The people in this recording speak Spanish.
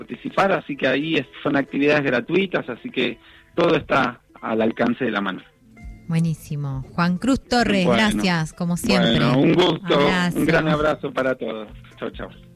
participar, así que ahí son actividades gratuitas, así que todo está al alcance de la mano. Buenísimo. Juan Cruz Torres, gracias, como siempre. Bueno, un gusto, Abrazo. un gran abrazo para todos. Chau, chau.